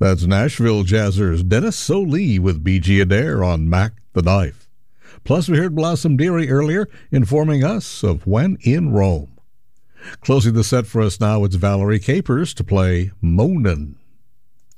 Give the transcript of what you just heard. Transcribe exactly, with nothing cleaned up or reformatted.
That's Nashville Jazzers Dennis Solee with B G Adair on Mac the Knife. Plus, we heard Blossom Dearie earlier informing us of When in Rome. Closing the set for us now, it's Valerie Capers to play Moanin'.